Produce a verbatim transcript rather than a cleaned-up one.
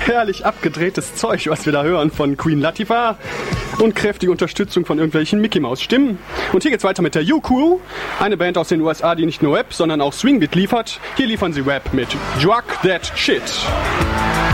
Herrlich abgedrehtes Zeug, was wir da hören von Queen Latifah. Und kräftige Unterstützung von irgendwelchen Mickey-Maus-Stimmen. Und hier geht's weiter mit der U-Crew. Eine Band aus den U S A, die nicht nur Rap, sondern auch Swingbeat liefert. Hier liefern sie Rap mit Drug That Shit.